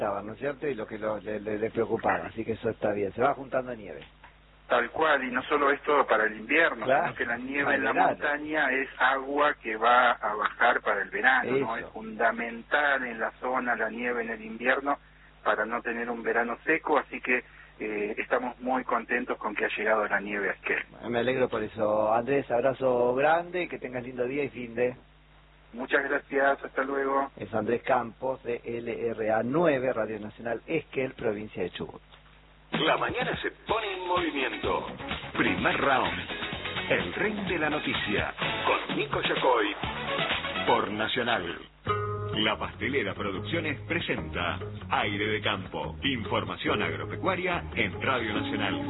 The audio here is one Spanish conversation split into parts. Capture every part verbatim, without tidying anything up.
¿no es cierto? Y lo que lo, le, le, le preocupaba, así que eso está bien, se va juntando nieve. Tal cual, y no solo esto para el invierno, claro, sino que la nieve en la verano. montaña es agua que va a bajar para el verano, eso. ¿no? Es fundamental en la zona la nieve en el invierno para no tener un verano seco, así que eh, estamos muy contentos con que ha llegado la nieve a Esquel. Me alegro por eso. Andrés, abrazo grande, que tengas lindo día y fin de... Muchas gracias, hasta luego. Es Andrés Campos de L R A nueve, Radio Nacional Esquel, provincia de Chubut. La mañana se pone en movimiento. Primer round. El ring de la noticia. Con Nico Yacoy. Por Nacional. La Pastelera Producciones presenta Aire de Campo. Información agropecuaria en Radio Nacional.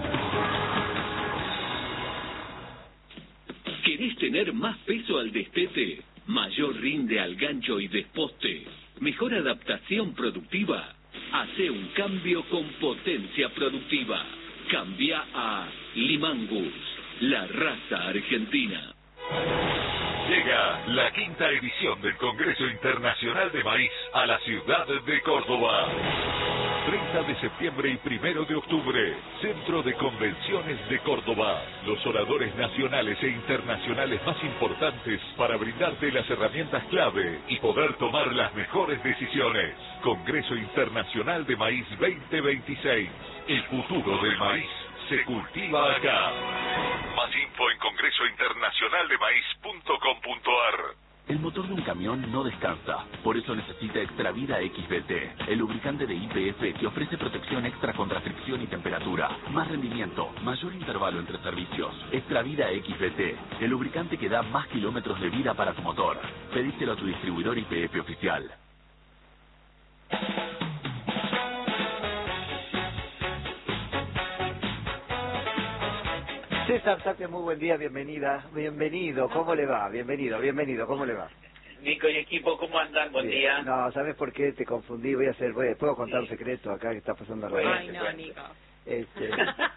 ¿Querés tener más peso al destete? Mayor rinde al gancho y desposte. Mejor adaptación productiva. Hace un cambio con potencia productiva. Cambia a Limangus, la raza argentina. Llega la quinta edición del Congreso Internacional de Maíz a la ciudad de Córdoba. treinta de septiembre y primero de octubre, Centro de Convenciones de Córdoba. Los oradores nacionales e internacionales más importantes para brindarte las herramientas clave y poder tomar las mejores decisiones. Congreso Internacional de Maíz veinte veintiséis. El futuro del maíz se cultiva acá. Más info en congreso internacional de maíz punto com punto ar. El motor de un camión no descansa, por eso necesita Extravida X B T, el lubricante de Y P F que ofrece protección extra contra fricción y temperatura, más rendimiento, mayor intervalo entre servicios. Extravida X B T, el lubricante que da más kilómetros de vida para tu motor. Pedíselo a tu distribuidor Y P F oficial. César Tapia, muy buen día, bienvenida, bienvenido, ¿cómo le va? Bienvenido, bienvenido, ¿cómo le va? Nico y equipo, ¿cómo andan? Buen Bien. día. No, ¿sabes por qué te confundí? Voy a hacer, voy, ¿puedo contar un secreto acá que está pasando algo? Ay, no, Nico. Este,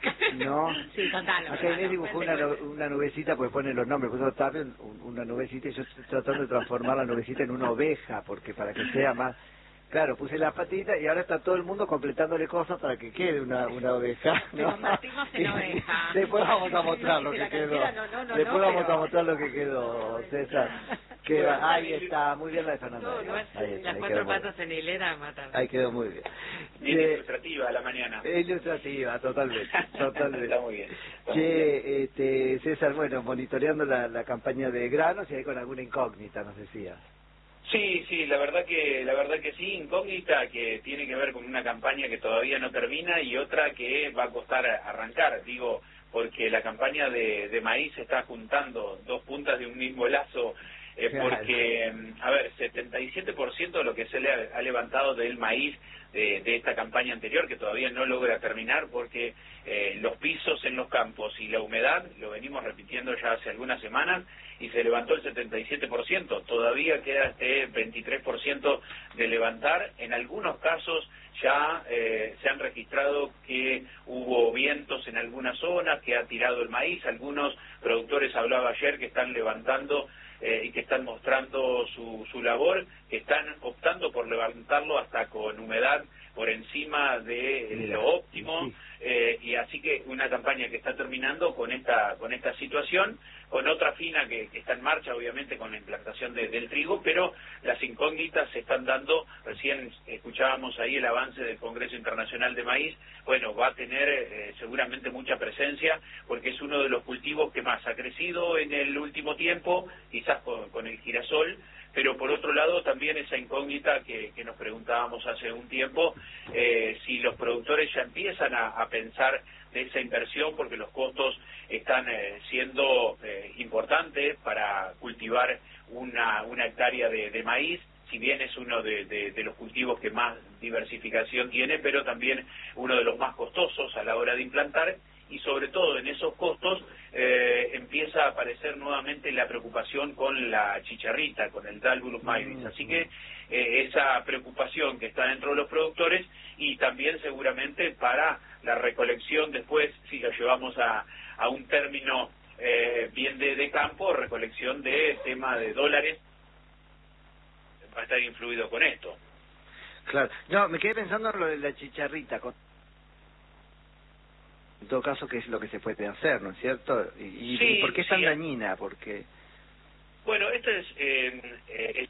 no. Sí, contalo. Acá Inés dibujó una, una nubecita, pues pone los nombres, puso Tapia, un, una nubecita, y yo estoy tratando de transformar la nubecita en una oveja, porque para que sea más... Claro, puse la patita y ahora está todo el mundo completándole cosas para que quede una, una oveja, ¿no? Te convertimos en oveja. Después vamos a mostrar lo que quedó. No, no, no, Después no, vamos pero... a mostrar lo que quedó, César. Que va, ahí está, muy bien la de Fernando. No, no, ahí está, las ahí cuatro quedó patas en hilera matan. Ahí quedó muy bien. Bien Che, ilustrativa la mañana. Ilustrativa, totalmente, totalmente. Está muy bien. Está muy Che, bien. este, César, bueno, monitoreando la, la campaña de granos y ahí con alguna incógnita, nos decías. Sí, sí, la verdad que la verdad que sí, incógnita, que tiene que ver con una campaña que todavía no termina y otra que va a costar arrancar, digo, porque la campaña de, de maíz está juntando dos puntas de un mismo lazo, eh, porque, a ver, setenta y siete por ciento de lo que se le ha, ha levantado del maíz de, de esta campaña anterior, que todavía no logra terminar, porque eh, los pisos en los campos y la humedad, lo venimos repitiendo ya hace algunas semanas, y se levantó el setenta y siete por ciento, todavía queda este veintitrés por ciento de levantar. En algunos casos ya eh, se han registrado que hubo vientos en algunas zonas, que ha tirado el maíz, algunos productores, hablaba ayer, que están levantando eh, y que están mostrando su, su labor, que están optando por levantarlo hasta con humedad por encima de lo óptimo, eh, y así que una campaña que está terminando con esta con esta situación, con otra fina que, que está en marcha, obviamente, con la implantación de, del trigo, pero las incógnitas se están dando. Recién escuchábamos ahí el avance del Congreso Internacional de Maíz. Bueno, va a tener eh, seguramente mucha presencia, porque es uno de los cultivos que más ha crecido en el último tiempo, quizás con, con el girasol, pero por otro lado también esa incógnita que, que nos preguntábamos hace un tiempo, eh, si los productores ya empiezan a, a pensar de esa inversión, porque los costos están eh, siendo eh, importantes para cultivar una, una hectárea de, de maíz, si bien es uno de, de, de los cultivos que más diversificación tiene, pero también uno de los más costosos a la hora de implantar, y sobre todo en esos costos eh, empieza a aparecer nuevamente la preocupación con la chicharrita, con el Dalbulus maidis. Así que eh, esa preocupación que está dentro de los productores, y también seguramente para la recolección después, si lo llevamos a, a un término eh, bien de, de campo, recolección de tema de dólares, va a estar influido con esto. Claro. No, me quedé pensando en lo de la chicharrita. En todo caso, ¿qué es lo que se puede hacer, no es cierto? ¿Y, y, sí, ¿y por qué es tan sí. dañina? Porque... Bueno, esto es... Eh, eh,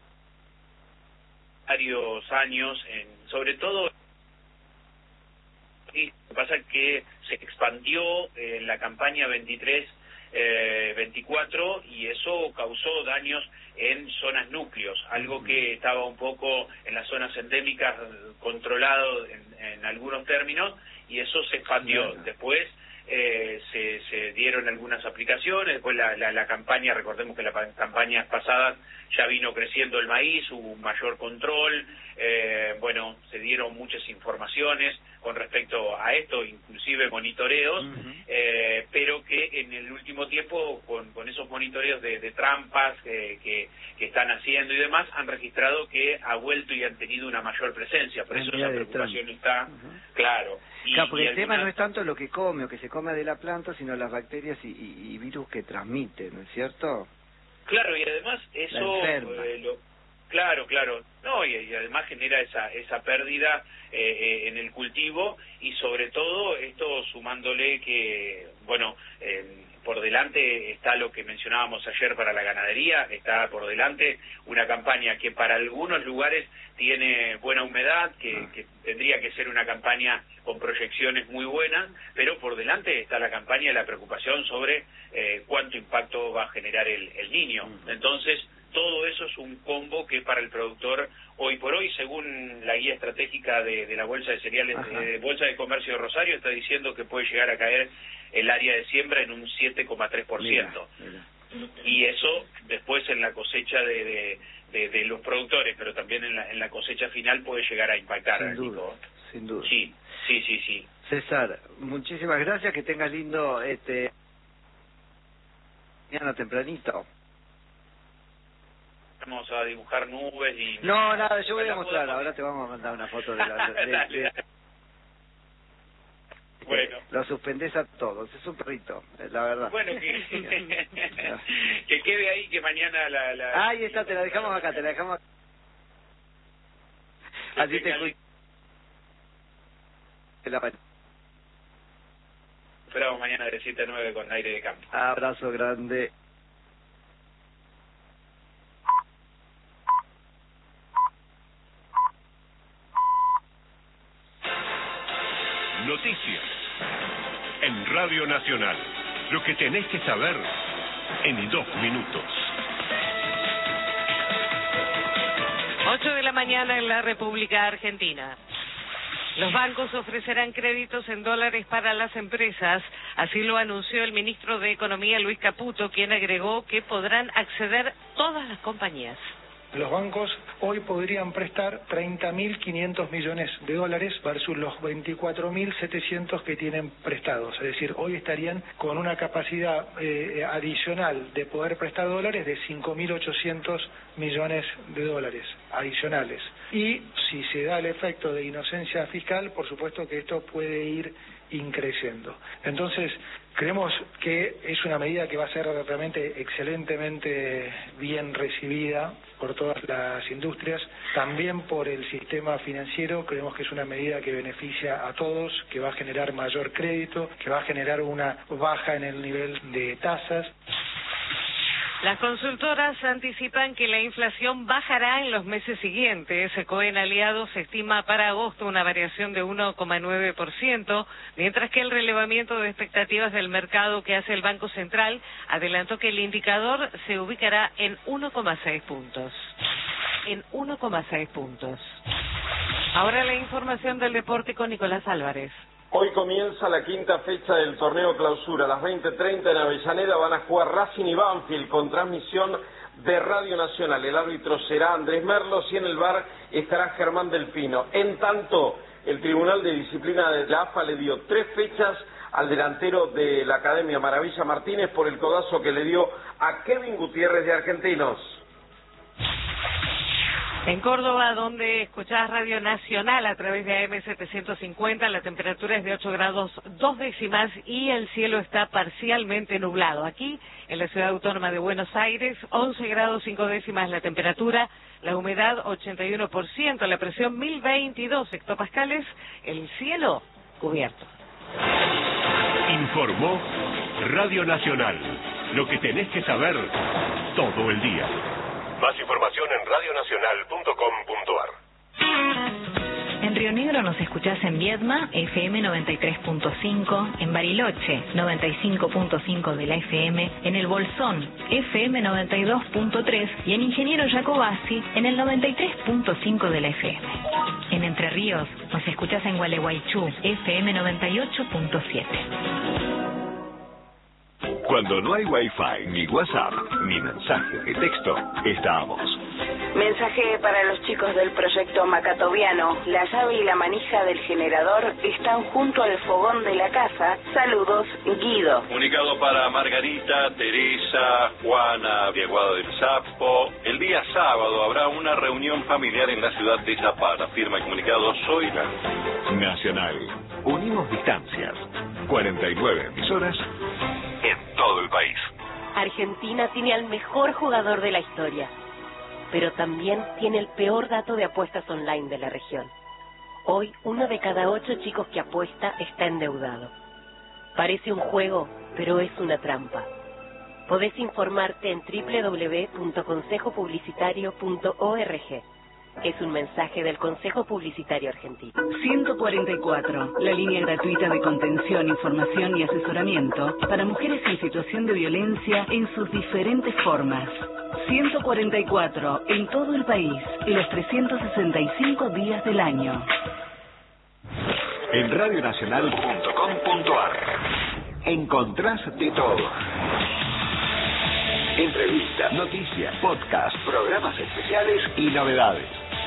varios años, en, sobre todo... Y lo que pasa es que se expandió en la campaña veintitrés veinticuatro y eso causó daños en zonas núcleos, algo que estaba un poco en las zonas endémicas controlado en, en algunos términos, y eso se expandió. Claro. Después eh, se, se dieron algunas aplicaciones, después la, la, la campaña, recordemos que las campañas pasadas ya vino creciendo el maíz, hubo un mayor control, eh, bueno, se dieron muchas informaciones con respecto a esto, inclusive monitoreos, uh-huh. eh, pero que en el último tiempo, con, con esos monitoreos de, de trampas eh, que, que están haciendo y demás, han registrado que ha vuelto y han tenido una mayor presencia, por eso esa preocupación está, uh-huh. claro. Y, claro, porque y el alguna... tema no es tanto lo que come o que se come de la planta, sino las bacterias y, y, y virus que transmite, ¿no es cierto? Claro, y además eso... Eh, lo, claro, claro. No, y, y además genera esa esa pérdida eh, eh, en el cultivo, y sobre todo esto sumándole que, bueno, eh, por delante está lo que mencionábamos ayer para la ganadería, está por delante una campaña que para algunos lugares tiene buena humedad, que, que tendría que ser una campaña con proyecciones muy buenas, pero por delante está la campaña de la preocupación sobre eh, cuánto impacto va a generar el, el Niño. Entonces, todo eso es un combo que para el productor, hoy por hoy, según la guía estratégica de, de la Bolsa de Cereales, de Bolsa de Comercio de Rosario, está diciendo que puede llegar a caer el área de siembra en un siete coma tres por ciento. Y eso después en la cosecha de, de, de, de los productores, pero también en la, en la cosecha final puede llegar a impactar. Sin duda, Nico. Sin duda. Sí, sí, sí, sí. César, muchísimas gracias, que tengas lindo este mañana tempranito. Vamos a dibujar nubes y... No, nada, yo voy a mostrar, podemos... ahora te vamos a mandar una foto de la... De, dale, de... dale. Bueno. Lo suspendés a todos, es un perrito, la verdad. Bueno, que, que quede ahí, que mañana la... la... Ahí está, te la dejamos acá, te la dejamos... Así te escucho. Esperamos mañana de siete a nueve con Aire de Campo. Abrazo grande. Noticias en Radio Nacional. Lo que tenés que saber en dos minutos. ocho de la mañana en la República Argentina. Los bancos ofrecerán créditos en dólares para las empresas, así lo anunció el ministro de Economía Luis Caputo, quien agregó que podrán acceder todas las compañías. Los bancos hoy podrían prestar treinta mil quinientos millones de dólares versus los veinticuatro mil setecientos que tienen prestados. Es decir, hoy estarían con una capacidad eh, adicional de poder prestar dólares de cinco mil ochocientos millones de dólares adicionales. Y si se da el efecto de inocencia fiscal, por supuesto que esto puede ir increciendo. Entonces, creemos que es una medida que va a ser realmente excelentemente bien recibida por todas las industrias, también por el sistema financiero. Creemos que es una medida que beneficia a todos, que va a generar mayor crédito, que va a generar una baja en el nivel de tasas. Las consultoras anticipan que la inflación bajará en los meses siguientes. Cohen Aliados estima para agosto una variación de uno coma nueve por ciento, mientras que el relevamiento de expectativas del mercado que hace el Banco Central adelantó que el indicador se ubicará en uno coma seis puntos. En uno coma seis puntos. Ahora la información del deporte con Nicolás Álvarez. Hoy comienza la quinta fecha del torneo clausura. A las veinte treinta en Avellaneda van a jugar Racing y Banfield con transmisión de Radio Nacional. El árbitro será Andrés Merlos y en el V A R estará Germán Delfino. En tanto, el Tribunal de Disciplina de la A F A le dio tres fechas al delantero de la Academia Maravilla Martínez por el codazo que le dio a Kevin Gutiérrez de Argentinos. En Córdoba, donde escuchás Radio Nacional a través de A M setecientos cincuenta, la temperatura es de ocho grados dos décimas y el cielo está parcialmente nublado. Aquí, en la ciudad autónoma de Buenos Aires, once grados cinco décimas la temperatura, la humedad ochenta y uno por ciento, la presión mil veintidós hectopascales, el cielo cubierto. Informó Radio Nacional. Lo que tenés que saber todo el día. Más información en radio nacional punto com punto ar. En Río Negro nos escuchás en Viedma, F M noventa y tres punto cinco, en Bariloche, noventa y cinco punto cinco de la F M, en El Bolsón, F M noventa y dos punto tres y en Ingeniero Jacobasi, en el noventa y tres punto cinco de la F M. En Entre Ríos nos escuchás en Gualeguaychú, F M noventa y ocho punto siete. Cuando no hay Wi-Fi, ni WhatsApp, ni mensaje de texto, estamos. Mensaje para los chicos del proyecto Macatoviano. La llave y la manija del generador están junto al fogón de la casa. Saludos, Guido. Comunicado para Margarita, Teresa, Juana, Diaguado del Sapo. El día sábado habrá una reunión familiar en la ciudad de Zapata. Firma el comunicado Zoila. Nacional. Unimos distancias. cuarenta y nueve emisoras en todo el país. Argentina tiene al mejor jugador de la historia, pero también tiene el peor dato de apuestas online de la región. Hoy, uno de cada ocho chicos que apuesta está endeudado. Parece un juego, pero es una trampa. Podés informarte en doble u doble u doble u punto consejo publicitario punto org. Es un mensaje del Consejo Publicitario Argentino. ciento cuarenta y cuatro, la línea gratuita de contención, información y asesoramiento para mujeres en situación de violencia en sus diferentes formas. ciento cuarenta y cuatro, en todo el país, y los trescientos sesenta y cinco días del año. En radio nacional punto com punto ar encontrás de todo. Entrevistas, noticias, podcasts, programas especiales y novedades.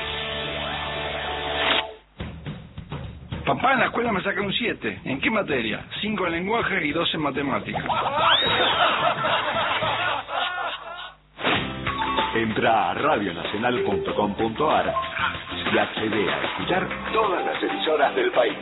Papá, en la escuela me saca un siete. ¿En qué materia? cinco en lenguaje y dos en matemáticas. Entra a radio nacional punto com punto ar y accede a escuchar todas las emisoras del país.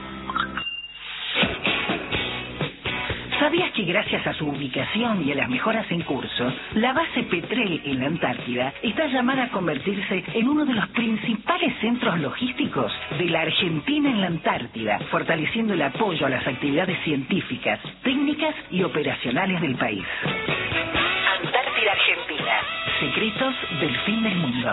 ¿Sabías que gracias a su ubicación y a las mejoras en curso, la base Petrel en la Antártida está llamada a convertirse en uno de los principales centros logísticos de la Argentina en la Antártida, fortaleciendo el apoyo a las actividades científicas, técnicas y operacionales del país? Antártida Argentina. Secretos del fin del mundo.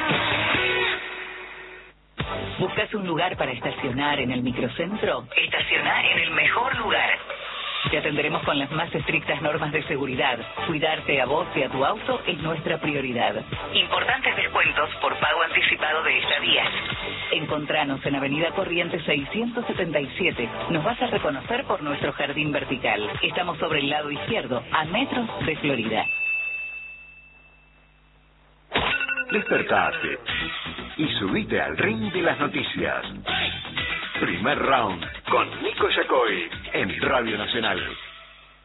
¿Buscas un lugar para estacionar en el microcentro? Estacionar en el mejor lugar. Te atenderemos con las más estrictas normas de seguridad. Cuidarte a vos y a tu auto es nuestra prioridad. Importantes descuentos por pago anticipado de estadías. Encontranos en Avenida Corrientes seiscientos setenta y siete. Nos vas a reconocer por nuestro jardín vertical. Estamos sobre el lado izquierdo, a metros de Florida. Despertate y subite al ring de las noticias. Primer round con Nico Yacoy en Radio Nacional.